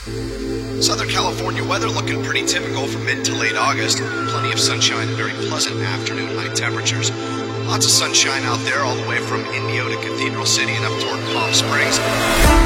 Southern California weather looking pretty typical from mid to late August. Plenty of sunshine and very pleasant afternoon high temperatures. Lots of sunshine out there all the way from Indio to Cathedral City and up toward Palm Springs.